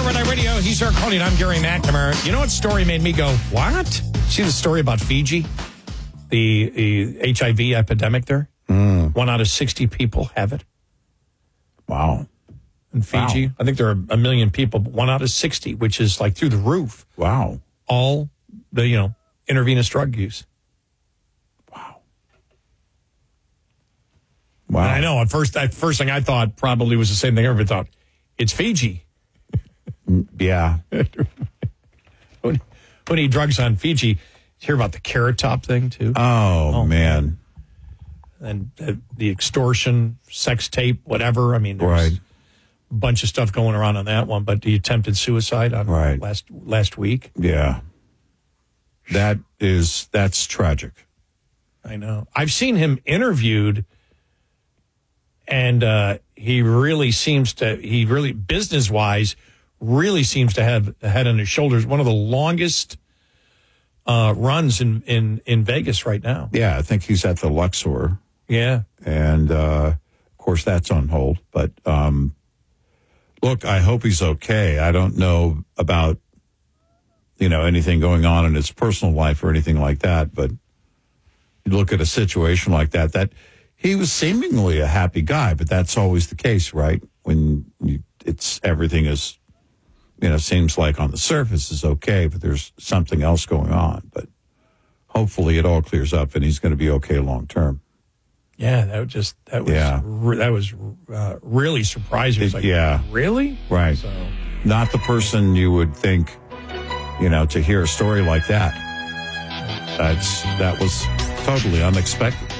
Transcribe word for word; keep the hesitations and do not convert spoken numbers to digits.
Red Eye Radio. He's our calling. I'm Gary McNamara. You know what story made me go, what? See the story about Fiji? The, the H I V epidemic there? Mm. One out of sixty people have it. Wow. In Fiji. Wow. I think there are a million people, but one out of sixty, which is like through the roof. Wow. All the, you know, intravenous drug use. Wow. Wow. And I know, at first, at first thing I thought probably was the same thing everybody thought. It's Fiji. Yeah. When you need drugs on Fiji, you hear about the Carrot Top thing, too? Oh, oh man. And the, the extortion, sex tape, whatever. I mean, there's right. a bunch of stuff going around on that one. But the attempted suicide on right. last last week. Yeah. That is, that's tragic. I know. I've seen him interviewed, and uh, he really seems to, he really, business-wise, really seems to have a head on his shoulders. One of the longest uh, runs in, in, in Vegas right now. Yeah, I think he's at the Luxor. Yeah. And, uh, of course, that's on hold. But, um, look, I hope he's okay. I don't know about, you know, anything going on in his personal life or anything like that. But you look at a situation like that, that he was seemingly a happy guy, but that's always the case, right? When you, it's everything is, you know, seems like on the surface is okay, but there's something else going on. But hopefully it all clears up and he's going to be okay long term. Yeah, that was just that was yeah. re- that was uh, really surprising. It was like, yeah, really, right. So. Not the person you would think, you know, to hear a story like that. That's that was totally unexpected.